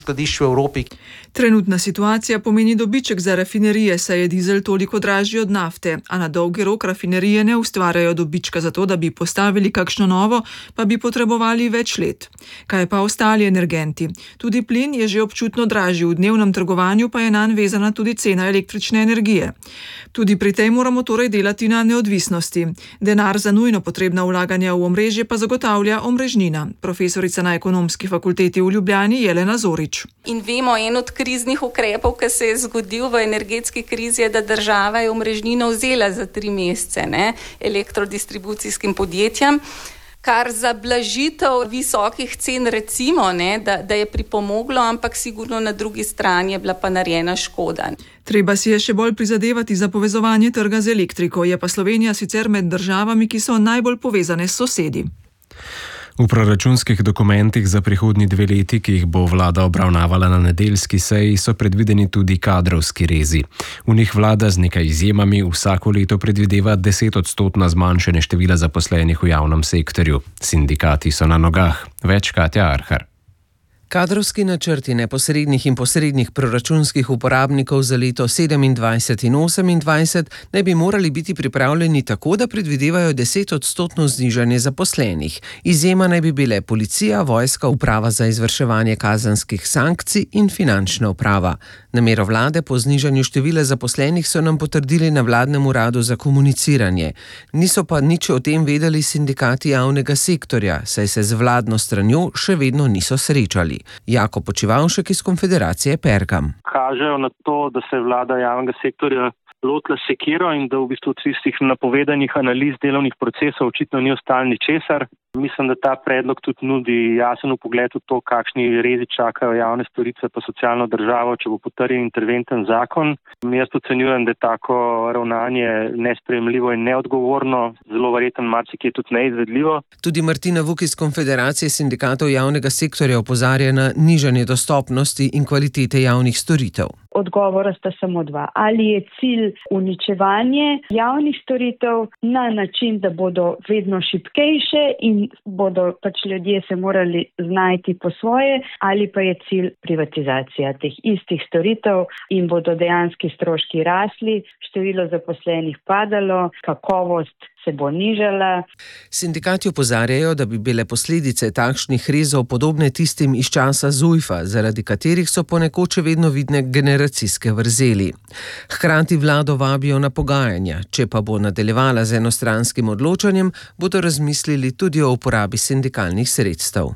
skladišč v Evropi. Trenutna situacija pomeni dobiček za rafinerije, saj je dizel toliko dražji od nafte, a na dolgi rok rafinerije ne ustvarjajo dobička za to, da bi postavili kakšno novo, pa bi potrebovali več let. Kaj pa ostali energenti? Tudi plin je že občutno dražji, v dnevnem trgovanju pa je nanj vezana tudi cena električne energije. Tudi pri tej moramo torej delati na neodvisnosti. Denar za nujno potrebna vlaganja v omrežje pa zagotavlja omrežnina. Profesorica na Ekonomski fakulteti v Ljubljani Jelena Zorič. In vemo, en od kriznih ukrepov, ki se je zgodil v energetski krizi, je, da država je omrežnino vzela za 3 mesece elektrodistribucijskim podjetjem, kar za blažitev visokih cen recimo, da je pripomoglo, ampak sigurno na drugi strani je bila pa narejena škoda. Treba si je še bolj prizadevati za povezovanje trga z elektriko, je pa Slovenija sicer med državami, ki so najbolj povezane s sosedi. V proračunskih dokumentih za prihodnji 2 leti, ki jih bo vlada obravnavala na nedeljski seji, so predvideni tudi kadrovski rezi. V njih vlada z nekaj izjemami vsako leto predvideva 10% zmanjšanje števila zaposlenih v javnem sektorju. Sindikati so na nogah. Več Katja Arhar. Kadrovski načrti neposrednih in posrednih proračunskih uporabnikov za leto 27 in 28 naj bi morali biti pripravljeni tako, da predvidevajo 10% znižanje zaposlenih. Izjema naj bi bile policija, vojska, uprava za izvrševanje kazenskih sankcij in finančna uprava. Namero vlade po znižanju števila zaposlenih so nam potrdili na vladnem uradu za komuniciranje. Niso pa nič o tem vedeli sindikati javnega sektorja, saj se z vladno stranjo še vedno niso srečali. Jako Počivavšek iz Konfederacije Pergam. Kažejo na to, da se vlada javnega sektorja lotila sekiro in da v bistvu od tistih napovedanih analiz delovnih procesov očitno ni ostalo ničesar. Mislim, da ta predlog tudi nudi jasen vpogled v to, kakšni rezi čakajo javne storitve pa socialno državo, če bo potrjen interventen zakon. Jaz ocenjujem, da je tako ravnanje nesprejemljivo in neodgovorno, zelo verjetno marsikje tudi neizvedljivo. Tudi Martina Vuk iz Konfederacije sindikatov javnega sektorja opozarja na nižanje dostopnosti in kvalitete javnih storitev. Odgovora sta samo 2. Ali je cilj uničevanje javnih storitev na način, da bodo vedno šibkejše in bodo ljudje se morali znajti po svoje, ali pa je cilj privatizacija teh istih storitev in bodo dejanski stroški rasli, število zaposlenih padalo, kakovost se bo nižala. Sindikati opozarjajo, da bi bile posledice takšnih rezov podobne tistim iz časa Zujfa, zaradi katerih so ponekod še vedno vidne generacijske vrzeli. Hkrati vlado vabijo na pogajanja, če pa bo nadaljevala z enostranskim odločanjem, bodo razmislili tudi o uporabi sindikalnih sredstev.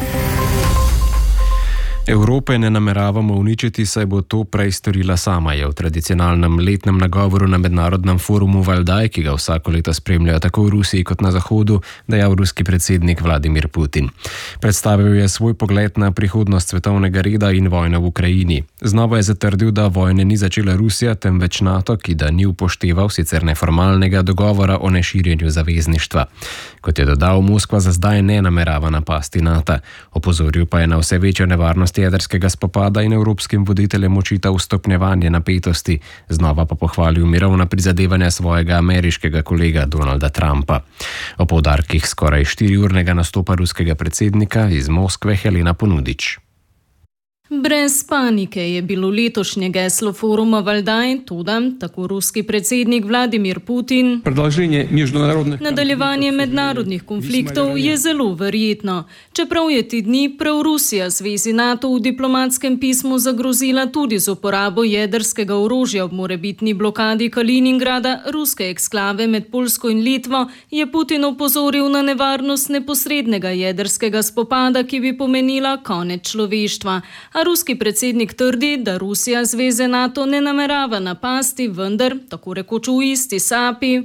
Evrope ne nameravamo uničiti, saj bo to prej storila sama, je v tradicionalnem letnem nagovoru na mednarodnem forumu Valdaj, ki ga vsako leto spremljajo tako v Rusiji kot na Zahodu, dejal ruski predsednik Vladimir Putin. Predstavil je svoj pogled na prihodnost svetovnega reda in vojne v Ukrajini. Znova je zatrdil, da vojne ni začela Rusija, temveč NATO, ki da ni upošteval sicer neformalnega dogovora o neširjenju zavezništva. Kot je dodal, Moskva za zdaj ne namerava napasti NATO. Opozoril pa je na vse večjo nevarnost jedrskega spopada in evropskim voditeljem očital stopnjevanje napetosti, znova pa pohvalil mirovna prizadevanja svojega ameriškega kolega Donalda Trumpa. O poudarkih skoraj 4-urnega nastopa ruskega predsednika iz Moskve Helena Ponudič. Brez panike je bilo letošnje geslo foruma Valdaj, toda, tako ruski predsednik Vladimir Putin, nadaljevanje mednarodnih konfliktov je zelo verjetno. Čeprav je te dni prav Rusija zvezi NATO v diplomatskem pismu zagrozila tudi z uporabo jedrskega orožja ob morebitni blokadi Kaliningrada, ruske eksklave med Poljsko in Litvo, je Putin opozoril na nevarnost neposrednega jedrskega spopada, ki bi pomenila konec človeštva. A ruski predsednik trdi, da Rusija zveze NATO ne namerava napasti, vendar, tako rekoč v isti sapi,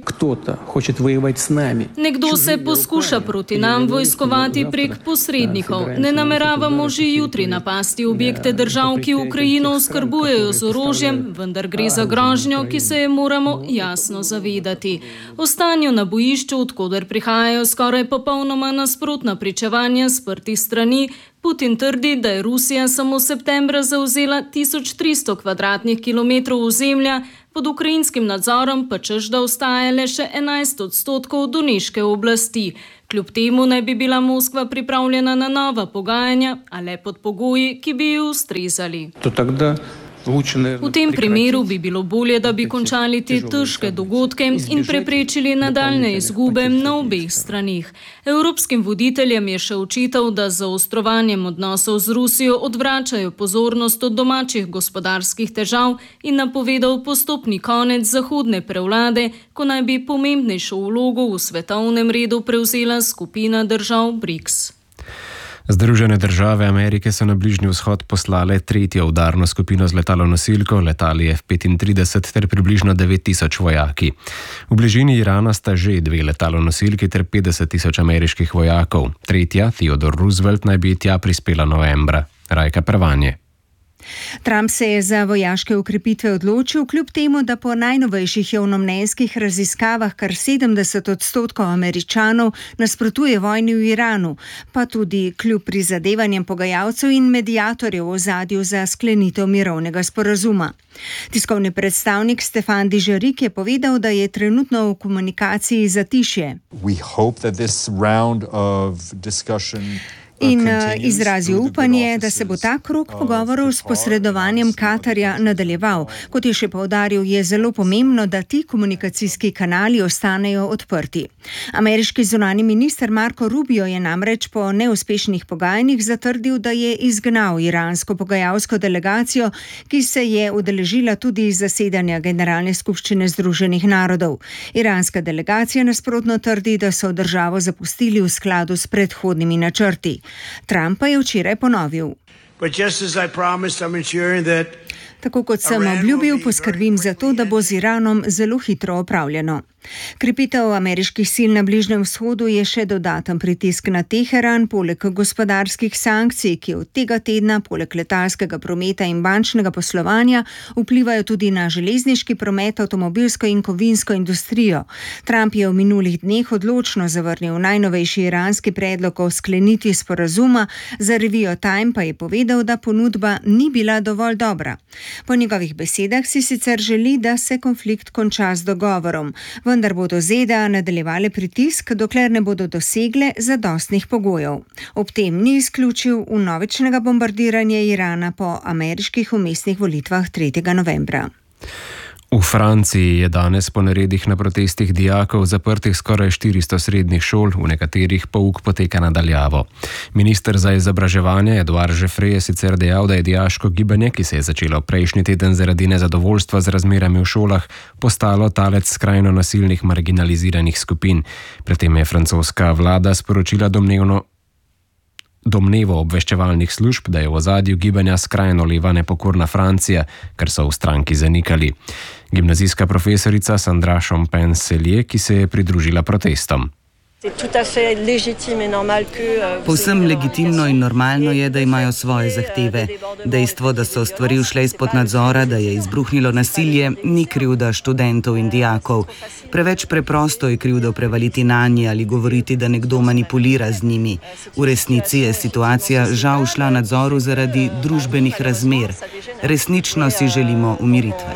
nekdo se poskuša proti nam vojskovati prek posrednikov. Ne nameravamo že jutri napasti objekte držav, ki Ukrajino oskrbujejo z orožjem, vendar gre za grožnjo, ki se je moramo jasno zavedati. O stanju na bojišču, odkoder prihajajo skoraj popolnoma nasprotna pričevanja sprtih strani, Putin trdi, da je Rusija samo septembra zavzela 1300 kvadratnih kilometrov ozemlja, pod ukrajinskim nadzorom pa češ, da ostaja le še 11% doneške oblasti. Kljub temu naj bi bila Moskva pripravljena na nova pogajanja, a le pod pogoji, ki bi jo ustrezali. V tem primeru bi bilo bolje, da bi končali te težke dogodke in preprečili nadaljne izgube na obeh stranih. Evropskim voditeljem je še očital, da z zaostrovanjem odnosov z Rusijo odvračajo pozornost od domačih gospodarskih težav in napovedal postopni konec zahodne prevlade, ko naj bi pomembnejšo vlogo v svetovnem redu prevzela skupina držav BRICS. Združene države Amerike so na Bližnji vzhod poslale tretjo udarno skupino z letalonosilko, letali F-35 ter približno 9,000 vojaki. V bližini Irana sta že 2 letalonosilki ter 50,000 ameriških vojakov. Tretja, Theodore Roosevelt, naj bi tja prispela novembra. Rajka Prvanje. Trump se je za vojaške ukrepitve odločil, kljub temu, da po najnovejših javnomnenjskih raziskavah kar 70% Američanov nasprotuje vojni v Iranu, pa tudi kljub prizadevanjem pogajalcev in mediatorjev v ozadju za sklenitev mirovnega sporazuma. Tiskovni predstavnik Stefan Dujarric je povedal, da je trenutno v komunikaciji zatišje. In izrazil upanje, da se bo ta krog pogovorov s posredovanjem Katarja nadaljeval. Kot je še poudaril, je zelo pomembno, da ti komunikacijski kanali ostanejo odprti. Ameriški zunanji minister Marco Rubio je namreč po neuspešnih pogajanjih zatrdil, da je izgnal iransko pogajalsko delegacijo, ki se je udeležila tudi zasedanja Generalne skupščine Združenih narodov. Iranska delegacija nasprotno trdi, da so državo zapustili v skladu s predhodnimi načrti. Trump pa je včeraj ponovil. Tako kot sem obljubil, poskrbim za to, da bo z Iranom zelo hitro opravljeno. Krepitev ameriških sil na Bližnjem vzhodu je še dodaten pritisk na Teheran, poleg gospodarskih sankcij, ki od tega tedna poleg letalskega prometa in bančnega poslovanja vplivajo tudi na železniški promet, avtomobilsko in kovinsko industrijo. Trump je v minulih dneh odločno zavrnil najnovejši iranski predlog o sklenitvi sporazuma, za revijo Time pa je povedal, da ponudba ni bila dovolj dobra. Po njegovih besedah si sicer želi, da se konflikt konča z dogovorom, vendar bodo ZDA nadaljevale pritisk, dokler ne bodo dosegle zadostnih pogojev. Ob tem ni izključil vnovičnega bombardiranja Irana po ameriških vmesnih volitvah 3. novembra. V Franciji je danes po neredih na protestih dijakov zaprtih skoraj 400 srednjih šol, v nekaterih pouk poteka nadaljavo. Minister za izobraževanje Edouard Geoffrey je sicer dejal, da je dijaško gibanje, ki se je začelo prejšnji teden zaradi nezadovoljstva z razmerami v šolah, postalo talec skrajno nasilnih marginaliziranih skupin. Predtem je francoska vlada sporočila domnevo obveščevalnih služb, da je v ozadju gibanja skrajno leva nepokorna Francija, kar so v stranki zanikali. Gimnazijska profesorica Sandra Champagne-Sellier, ki se je pridružila protestom. Povsem legitimno in normalno je, da imajo svoje zahteve. Dejstvo, da so stvari ušle izpod nadzora, da je izbruhnilo nasilje, ni krivda študentov in dijakov. Preveč preprosto je krivdo prevaliti nanje ali govoriti, da nekdo manipulira z njimi. V resnici je situacija žal šla nadzoru zaradi družbenih razmer. Resnično si želimo umiritve.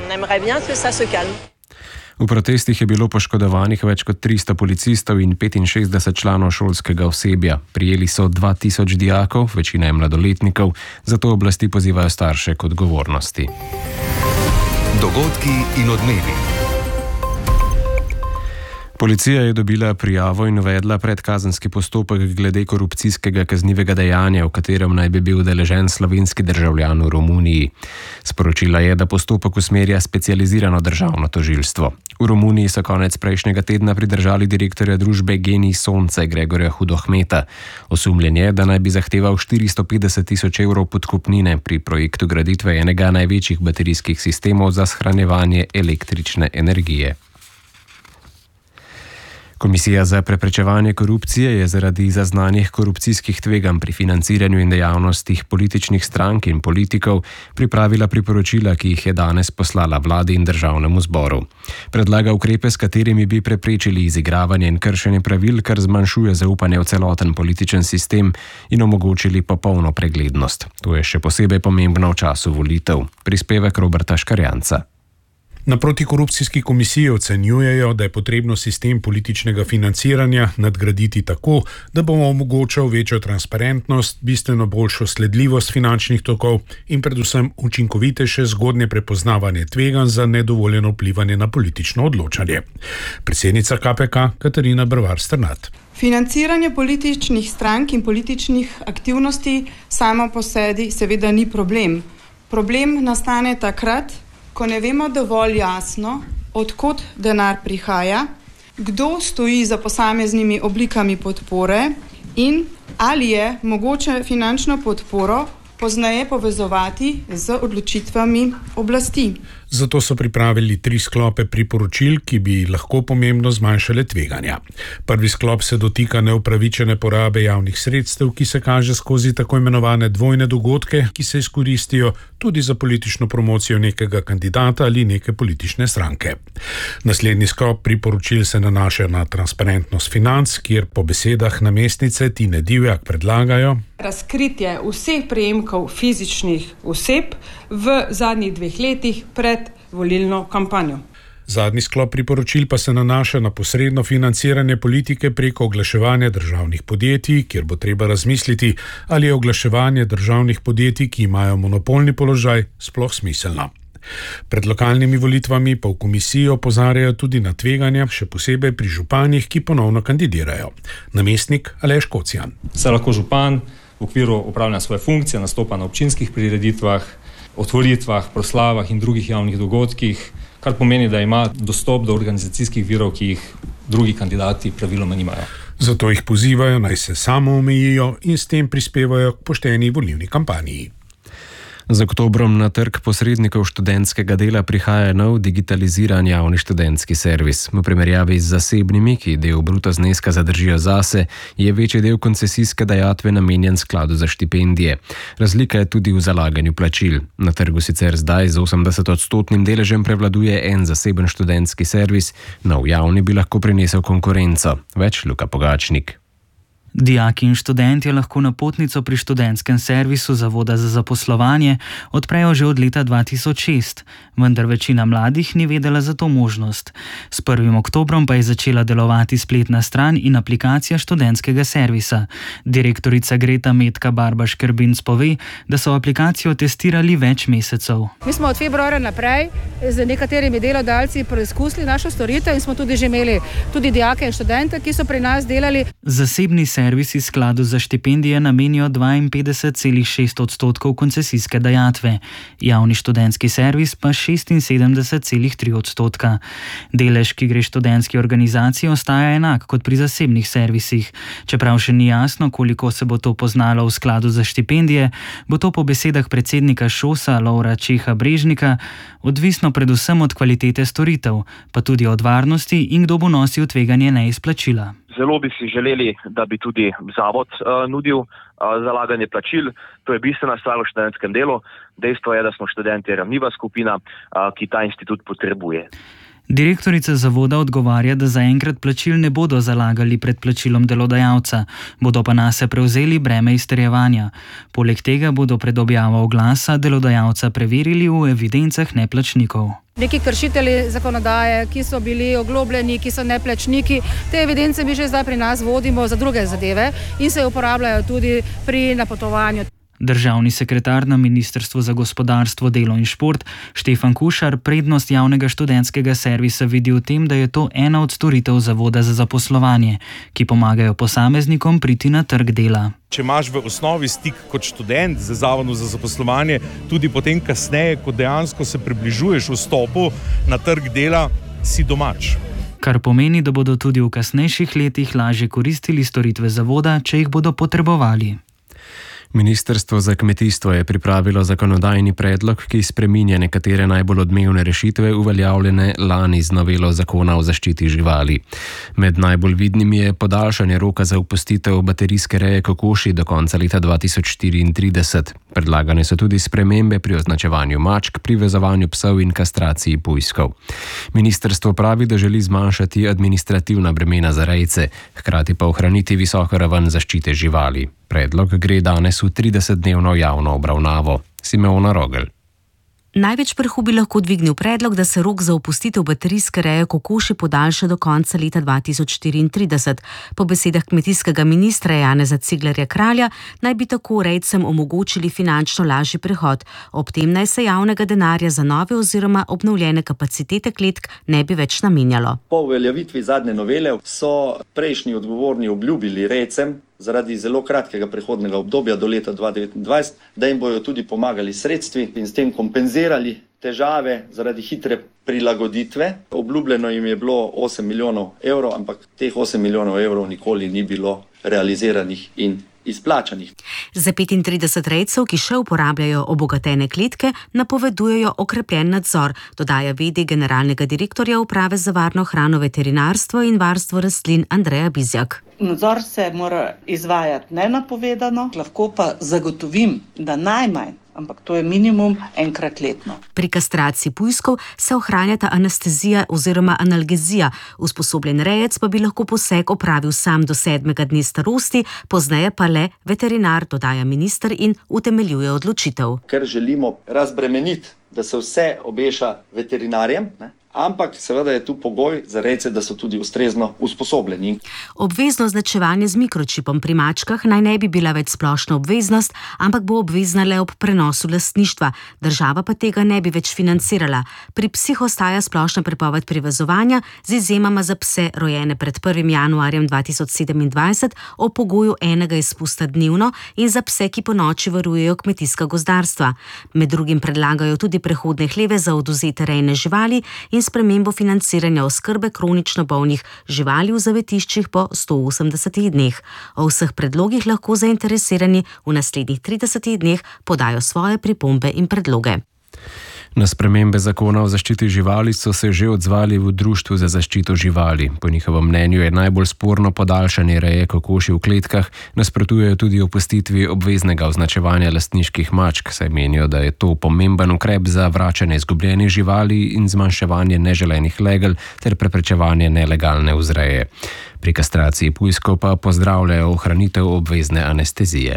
V protestih je bilo poškodovanih več kot 300 policistov in 65 članov šolskega osebja. Prijeli so 2000 dijakov, večina je mladoletnikov, zato oblasti pozivajo starše k odgovornosti. Dogodki in odmevi. Policija je dobila prijavo in uvedla predkazenski postopek glede korupcijskega kaznivega dejanja, v katerem naj bi bil udeležen slovenski državljan v Romuniji. Sporočila je, da postopek usmerja specializirano državno tožilstvo. V Romuniji so konec prejšnjega tedna pridržali direktorja družbe GEN-I Sonce Gregorja Hudohmeta. Osumljen je, da naj bi zahteval 450 000 evrov podkupnine pri projektu graditve enega največjih baterijskih sistemov za shranjevanje električne energije. Komisija za preprečevanje korupcije je zaradi zaznanih korupcijskih tveganj pri financiranju in dejavnostih političnih strank in politikov pripravila priporočila, ki jih je danes poslala vladi in državnemu zboru. Predlaga ukrepe, s katerimi bi preprečili izigravanje in kršenje pravil, kar zmanjšuje zaupanje v celoten političen sistem in omogočili popolno preglednost. To je še posebej pomembno v času volitev. Prispevek Roberta Škarjanca. Na protikorupcijski komisiji ocenjujejo, da je potrebno sistem političnega financiranja nadgraditi tako, da bo omogočal večjo transparentnost, bistveno boljšo sledljivost finančnih tokov in predvsem učinkovitejše zgodnje prepoznavanje tveganj za nedovoljeno vplivanje na politično odločanje. Predsednica KPK Katarina Brvar-Strnad. Financiranje političnih strank in političnih aktivnosti samo po sebi seveda ni problem. Problem nastane takrat, ko ne vemo dovolj jasno, odkot denar prihaja, kdo stoji za posameznimi oblikami podpore in ali je mogoče finančno podporo pozneje povezovati z odločitvami oblasti. Zato so pripravili 3 sklope priporočil, ki bi lahko pomembno zmanjšale tveganja. Prvi sklop se dotika neupravičene porabe javnih sredstev, ki se kaže skozi tako imenovane dvojne dogodke, ki se izkoristijo tudi za politično promocijo nekega kandidata ali neke politične stranke. Naslednji sklop priporočil se nanaša na transparentnost financ, kjer po besedah namestnice Tine Divjak predlagajo razkritje vseh prejemkov fizičnih oseb v zadnjih 2 letih pred volilno kampanjo. Zadnji sklop priporočil pa se nanaša na posredno financiranje politike preko oglaševanja državnih podjetij, kjer bo treba razmisliti, ali je oglaševanje državnih podjetij, ki imajo monopolni položaj, sploh smiselno. Pred lokalnimi volitvami pa v komisiji opozarjajo tudi na tveganja, še posebej pri županih, ki ponovno kandidirajo. Namestnik Aleš Kocijan. Se lahko župan v okviru upravljanja svoje funkcije nastopa na občinskih prireditvah, otvoritvah, proslavah in drugih javnih dogodkih, kar pomeni, da ima dostop do organizacijskih virov, ki jih drugi kandidati praviloma nimajo. Zato jih pozivajo, naj se samo omejijo in s tem prispevajo k pošteni volilni kampanji. Z oktobrom na trg posrednikov študentskega dela prihaja nov digitaliziran javni študentski servis. V primerjavi z zasebnimi, ki del bruto zneska zadržijo zase, je večji del koncesijske dajatve namenjen skladu za štipendije. Razlika je tudi v zalaganju plačil. Na trgu sicer zdaj z 80% deležem prevladuje en zaseben študentski servis, nov javni bi lahko prinesel konkurenco. Več Luka Pogačnik. Dijaki in študentje lahko napotnico pri študentskem servisu Zavoda za zaposlovanje odprejo že od leta 2006, vendar večina mladih ni vedela za to možnost. S 1. oktobrom pa je začela delovati spletna stran in aplikacija študentskega servisa. Direktorica Greta Metka Barbaš-Kerbinc pove, da so aplikacijo testirali več mesecev. Mi smo od februarja naprej z nekaterimi delodajalci preizkusili našo storitev in smo tudi že imeli tudi dijake in študente, ki so pri nas delali. Zasebni servisi skladu za štipendije namenijo 52,6% koncesijske dajatve, javni študentski servis pa 76,3%. Delež, ki gre študentski organizaciji, ostaja enak kot pri zasebnih servisih. Čeprav še ni jasno, koliko se bo to poznalo v skladu za štipendije, bo to po besedah predsednika ŠOS-a Lovra Čeha Brežnika odvisno predvsem od kvalitete storitev, pa tudi od varnosti in kdo bo nosil tveganje neizplačila. Zelo bi si želeli, da bi tudi zavod nudil zalaganje plačil. To je bistvena stvar v študentskem delu. Dejstvo je, da smo študenti ranljiva skupina, ki ta institut potrebuje. Direktorica zavoda odgovarja, da zaenkrat plačil ne bodo zalagali pred plačilom delodajalca, bodo pa nase prevzeli breme izterjevanja. Poleg tega bodo pred objavo oglasa delodajalca preverili v evidencah neplačnikov. Neki kršitelji zakonodaje, ki so bili oglobljeni, ki so neplačniki, te evidence mi že zdaj pri nas vodimo za druge zadeve in se uporabljajo tudi pri napotovanju. Državni sekretar na Ministrstvu za gospodarstvo, delo in šport Štefan Kušar prednost javnega študentskega servisa vidi v tem, da je to ena od storitev Zavoda za zaposlovanje, ki pomagajo posameznikom priti na trg dela. Če imaš v osnovi stik kot študent z Zavodom za zaposlovanje, tudi potem kasneje, ko dejansko se približuješ vstopu na trg dela, si domač. Kar pomeni, da bodo tudi v kasnejših letih lažje koristili storitve zavoda, če jih bodo potrebovali. Ministrstvo za kmetijstvo je pripravilo zakonodajni predlog, ki spreminja nekatere najbolj odmevne rešitve uveljavljene lani z novelo zakona o zaščiti živali. Med najbolj vidnimi je podaljšanje roka za opustitev baterijske reje kokoši do konca leta 2034. Predlagane so tudi spremembe pri označevanju mačk, pri vezovanju psov in kastraciji pujskov. Ministrstvo pravi, da želi zmanjšati administrativna bremena za rejce, hkrati pa ohraniti visoko raven zaščite živali. Predlog gre danes v 30-dnevno javno obravnavo. Simeona Rogel. Največ prahu bi lahko dvignil predlog, da se rok za opustitev baterijske reje kokoši podaljša do konca leta 2034. Po besedah kmetijskega ministra Janeza Ciglerja Kralja naj bi tako rejcem omogočili finančno lažji prehod. Ob tem naj se javnega denarja za nove oziroma obnovljene kapacitete kletk ne bi več namenjalo. Po uveljavitvi zadnje novele so prejšnji odgovorni obljubili rejcem zaradi zelo kratkega prehodnega obdobja do leta 2029, da jim bojo tudi pomagali sredstvi in s tem kompenzirali težave zaradi hitre prilagoditve. Obljubljeno jim je bilo 8 milijonov evrov, ampak teh 8 milijonov evrov nikoli ni bilo realiziranih in izplačanih. Za 35 rejcev, ki še uporabljajo obogatene kletke, napovedujejo okrepljen nadzor, dodaja v.d. generalnega direktorja Uprave za varno hrano, veterinarstvo in varstvo rastlin Andreja Bizjak. Nadzor se mora izvajati nenapovedano, lahko pa zagotovim, da najmanj, ampak to je minimum, enkrat letno. Pri kastraciji pujskov se ohranjata anestezija oziroma analgezija. Usposobljen rejec pa bi lahko poseg opravil sam do 7. dne starosti, pozneje pa le veterinar, dodaja minister in utemeljuje odločitev. Ker želimo razbremeniti, da se vse obeša veterinarjem, ampak seveda je tu pogoj za rejce, da so tudi ustrezno usposobljeni. Obvezno označevanje z mikročipom pri mačkah naj ne bi bila več splošna obveznost, ampak bo obvezna le ob prenosu lastništva. Država pa tega ne bi več financirala. Pri psih ostaja splošna prepoved privezovanja z izjemama za pse rojene pred 1. januarjem 2027 o pogoju enega izpusta dnevno in za pse, ki ponoči varujejo kmetijska gozdarstva. Med drugim predlagajo tudi prehodne hleve za odvzete rejne živali in spremembo financiranja oskrbe kronično bolnih živali v zavetiščih po 180 dneh. O vseh predlogih lahko zainteresirani v naslednjih 30 dneh podajo svoje pripombe in predloge. Na spremembe zakona o zaščiti živali so se že odzvali v Društvu za zaščito živali. Po njihovem mnenju je najbolj sporno podaljšanje reje kokoši v kletkah, nasprotujejo tudi opustitvi obveznega označevanja lastniških mačk, saj menijo, da je to pomemben ukrep za vračanje izgubljenih živali in zmanjševanje neželenih legel ter preprečevanje nelegalne vzreje. Pri kastraciji pujskov pa pozdravljajo ohranitev obvezne anestezije.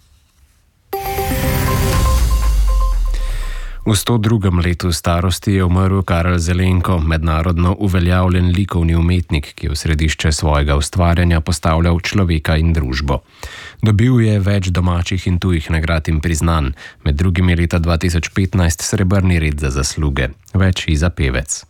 V 102. letu starosti je umrl Karel Zelenko, mednarodno uveljavljen likovni umetnik, ki je v središče svojega ustvarjanja postavljal človeka in družbo. Dobil je več domačih in tujih nagrad in priznanj, med drugim je leta 2015 srebrni red za zasluge. Več Iza Pevec.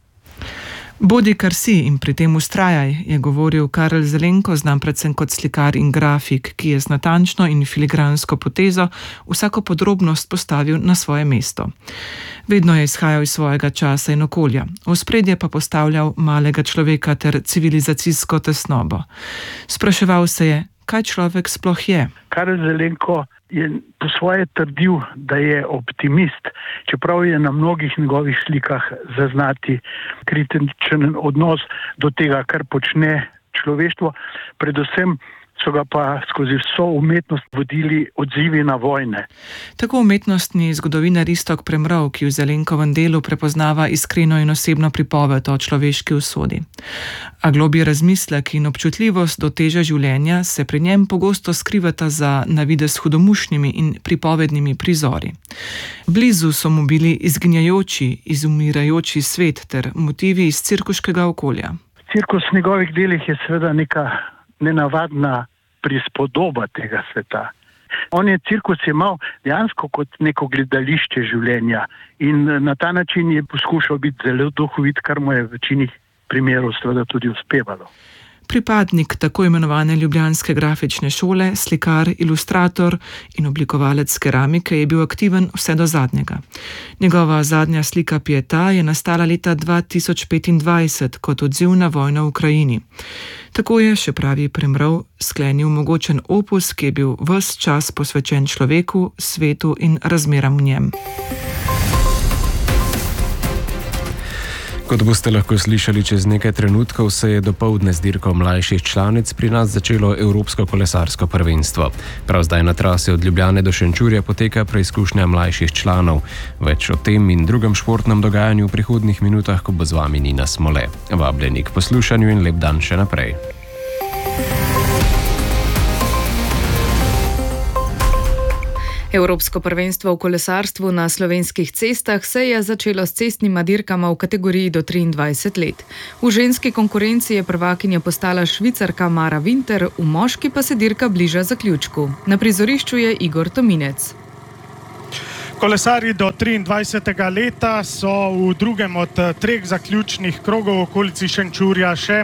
Bodi kar si in pri tem ustrajaj, je govoril Karel Zelenko, znan predvsem kot slikar in grafik, ki je z natančno in filigransko potezo vsako podrobnost postavil na svoje mesto. Vedno je izhajal iz svojega časa in okolja, v ospredje pa postavljal malega človeka ter civilizacijsko tesnobo. Spraševal se je, kaj človek sploh je. Karel Zelenko je po svoje trdil, da je optimist, čeprav je na mnogih njegovih slikah zaznati kritičen odnos do tega, kar počne človeštvo. Predvsem so ga pa skozi vso umetnost vodili odzivi na vojne. Tako umetnostni zgodovinar Iztok Premrov, ki v Zelenkovem delu prepoznava iskreno in osebno pripoved o človeški usodi. A globlji razmislek in občutljivost do teže življenja se pri njem pogosto skrivata za navidez hudomušnimi in pripovednimi prizori. Blizu so mu bili izginjajoči, izumirajoči svet ter motivi iz cirkuškega okolja. Cirkus v njegovih delih je seveda neka nenavadna prispodoba tega sveta. On je cirkus imel dejansko kot neko gledališče življenja in na ta način je poskušal biti zelo duhovit, kar mu je v večini primerov seveda tudi uspevalo. Pripadnik tako imenovane ljubljanske grafične šole, slikar, ilustrator in oblikovalec keramike je bil aktiven vse do zadnjega. Njegova zadnja slika Pieta je nastala leta 2025 kot odziv na vojno v Ukrajini. Tako je, še pravi Premrov, sklenil mogočen opus, ki je bil ves čas posvečen človeku, svetu in razmeram v njem. Kot boste lahko slišali čez nekaj trenutkov, se je dopoldne z dirko mlajših članic pri nas začelo Evropsko kolesarsko prvenstvo. Prav zdaj na trasi od Ljubljane do Šenčurja poteka preizkušnja mlajših članov. Več o tem in drugem športnem dogajanju v prihodnjih minutah, ko bo z vami Nina Smole. Vabljeni k poslušanju in lep dan še naprej. Evropsko prvenstvo v kolesarstvu na slovenskih cestah se je začelo s cestnima dirkama v kategoriji do 23 let. V ženski konkurenci je prvakinja postala Švicarka Mara Winter, v moški pa se dirka bliža zaključku. Na prizorišču je Igor Tominec. Kolesarji do 23. leta so v drugem od 3 zaključnih krogov v okolici Šenčurja še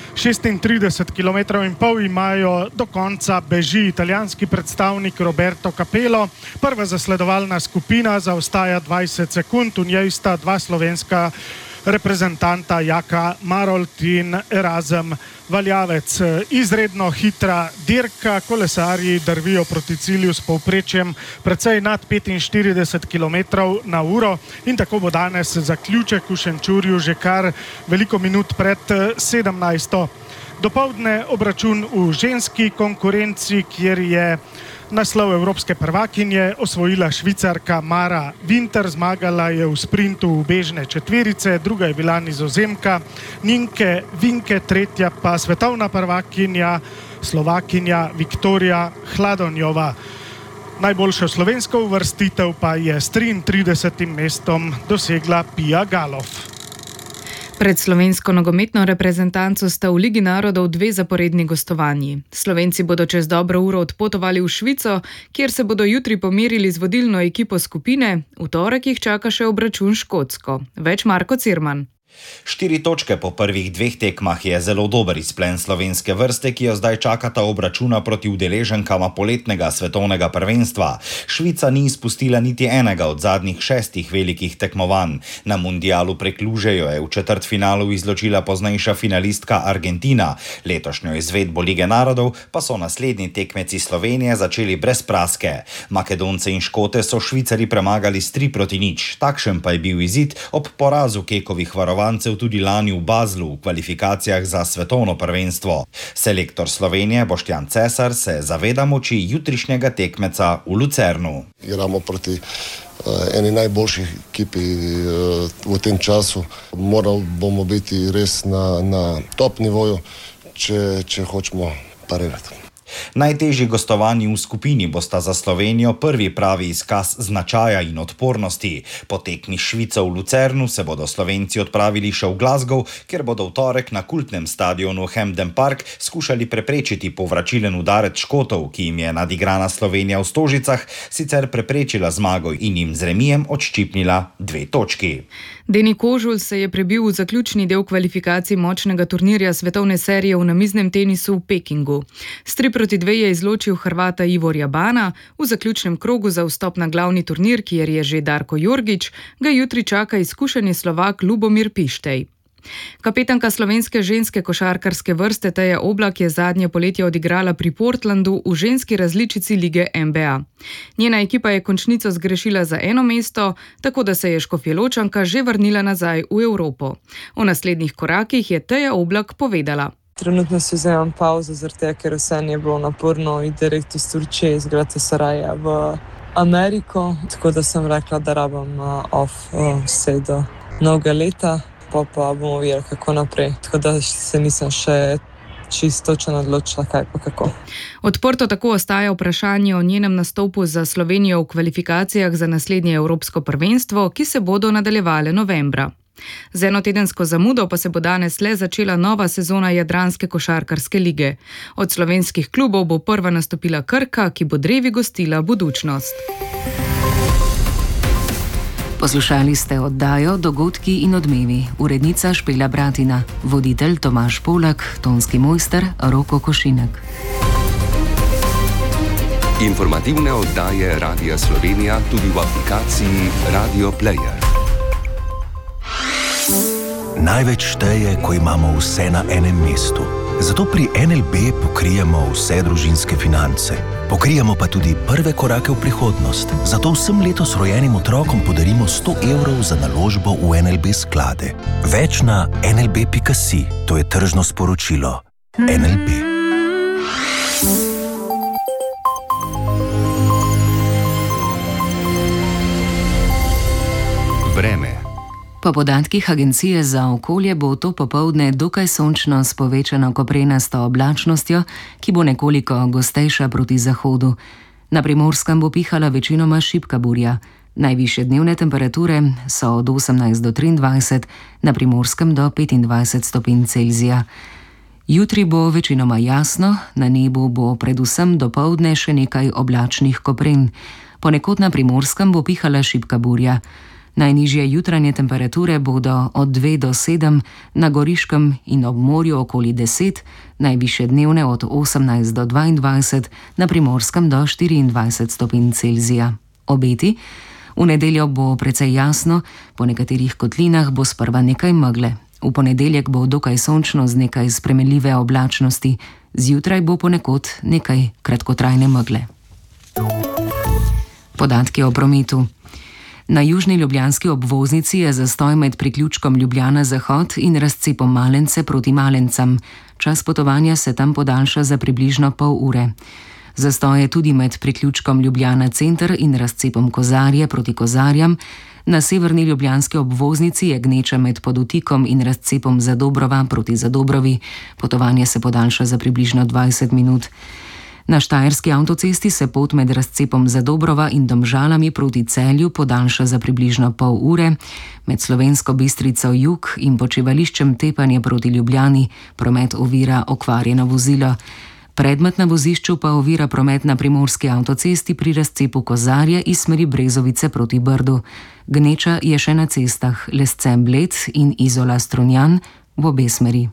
36,5 km imajo do konca, beži italijanski predstavnik Roberto Capello. Prva zasledovalna skupina zaostaja 20 sekund, v njej sta 2 slovenska reprezentanta Jaka Marolt in Erazem Valjavec. Izredno hitra dirka, kolesarji drvijo proti cilju s povprečjem precej nad 45 km/h in tako bo danes zaključek v Šenčurju že kar veliko minut pred 17. Dopoldne obračun v ženski konkurenci, kjer je naslov evropske prvakinje osvojila Švicarka Mara Winter. Zmagala je v sprintu ubežne četverice, druga je bila Nizozemka Nienke Vinke, tretja pa svetovna prvakinja Slovakinja Viktorija Hladonjova. Najboljšo slovensko uvrstitev pa je s 33. mestom dosegla Pia Galov. Pred slovensko nogometno reprezentanco sta v Ligi narodov 2 zaporedni gostovanji. Slovenci bodo čez dobro uro odpotovali v Švico, kjer se bodo jutri pomerili z vodilno ekipo skupine, v torek jih čaka še obračun Škotsko. Več Marko Cirman. 4 točke po prvih 2 tekmah je zelo dober izplen slovenske vrste, ki jo zdaj čakata obračuna proti udeleženkama poletnega svetovnega prvenstva. Švica ni izpustila niti enega od zadnjih 6 velikih tekmovanj. Na mundialu preklužejo je v četrtfinalu izločila poznejša finalistka Argentina. Letošnjo izvedbo Lige narodov pa so naslednji tekmeci Slovenije začeli brez praske. Makedonce in Škote so Švicari premagali s 3-0. Takšen pa je bil izid ob porazu Kekovih varovancev tudi lani v Baslu v kvalifikacijah za svetovno prvenstvo. Selektor Slovenije Boštjan Cesar se zaveda moči jutrišnjega tekmeca v Lucernu. Igramo proti eni najboljših ekipi v tem času. Morali bomo biti res na top nivoju, če hočemo parirati. Najtežji gostovanji v skupini bosta za Slovenijo prvi pravi izkaz značaja in odpornosti. Po tekmi Švico v Lucernu se bodo Slovenci odpravili še v Glasgow, kjer bodo v torek na kultnem stadionu Hampden Park skušali preprečiti povračilen udarec Škotov, ki jim je nadigrana Slovenija v Stožicah sicer preprečila zmago in jim z remijem odščipnila 2 točki. Deni Kožul se je prebil v zaključni del kvalifikacij močnega turnirja svetovne serije v namiznem tenisu v Pekingu. S 3-2 je izločil Hrvata Ivorja Bana, v zaključnem krogu za vstop na glavni turnir, kjer je že Darko Jorgić, ga jutri čaka izkušeni Slovak Lubomir Pištej. Kapetanka slovenske ženske košarkarske vrste Teja Oblak je zadnje poletje odigrala pri Portlandu v ženski različici lige NBA. Njena ekipa je končnico zgrešila za 1 mesto, tako da se je Škofjeločanka že vrnila nazaj v Evropo. O naslednjih korakih je Teja Oblak povedala. Trenutno si vzemam pauzo, ker vse je bilo naporno in direkt iz Turčije, iz Galatasaraya v Ameriko. Tako da sem rekla, da rabim off vse do novega leta. Pa bomo videli, kako naprej. Tako da se nisem še čisto točno odločila, kaj pa kako. Odprto tako ostaja vprašanje o njenem nastopu za Slovenijo v kvalifikacijah za naslednje evropsko prvenstvo, ki se bodo nadaljevale novembra. Z enotedensko zamudo pa se bo danes le začela nova sezona Jadranske košarkarske lige. Od slovenskih klubov bo prva nastopila Krka, ki bo drevi gostila Budućnost. Poslušali ste oddajo Dogodki in odmevi. Urednica Špela Bratina, voditelj Tomaž Polak, tonski mojster Roko Košinek. Informativne oddaje Radia Slovenija tudi v aplikaciji Radio Player. Največ šteje, ko imamo vse na enem mestu. Zato pri NLB pokrijemo vse družinske finance. Pokrijemo pa tudi prve korake v prihodnost. Zato vsem letos rojenim otrokom podarimo 100 evrov za naložbo v NLB sklade. Več na nlb.si, to je tržno sporočilo. NLB. Vreme. Po podatkih Agencije za okolje bo to popoldne dokaj sončno s povečano koprenasto oblačnostjo, ki bo nekoliko gostejša proti zahodu. Na Primorskem bo pihala večinoma šibka burja. Najvišje dnevne temperature so od 18 do 23, na Primorskem do 25 stopinj Celzija. Jutri bo večinoma jasno, na nebu bo predvsem dopoldne še nekaj oblačnih kopren. Ponekod na Primorskem bo pihala šibka burja. Najnižje jutranje temperature bodo od 2 do 7, na Goriškem in ob morju okoli 10, najvišje dnevne od 18 do 22, na Primorskem do 24 stopinj Celzija. Obeti? V nedeljo bo precej jasno, po nekaterih kotlinah bo sprva nekaj megle. V ponedeljek bo dokaj sončno z nekaj spremenljive oblačnosti, zjutraj bo ponekod nekaj kratkotrajne megle. Podatki o prometu. Na južni ljubljanski obvoznici je zastoj med priključkom Ljubljana-Zahod in razcepom Malence proti Malencem. Čas potovanja se tam podaljša za približno pol ure. Zastoj je tudi med priključkom Ljubljana-Center in razcepom Kozarje proti Kozarjam. Na severni ljubljanski obvoznici je gneča med Podutikom in razcepom Zadobrova proti Zadobrovi. Potovanje se podaljša za približno 20 minut. Na štajerski avtocesti se pot med razcepom Zadobrova in Domžalami proti Celju podaljša za približno pol ure. Med Slovensko Bistrico jug in počivališčem Tepanje proti Ljubljani promet ovira okvarjeno vozilo. Predmet na vozišču pa ovira promet na primorski avtocesti pri razcepu Kozarje iz smeri Brezovice proti Brdu. Gneča je še na cestah Lesce-Bled in Izola-Strunjan v obe smeri.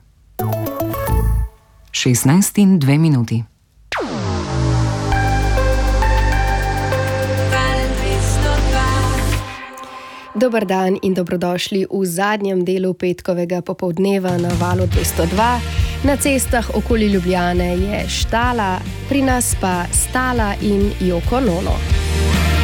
16:02. Dober dan in dobrodošli v zadnjem delu petkovega popoldneva na Valu 202. Na cestah okoli Ljubljane je Štala, pri nas pa Stala in Joko Nono.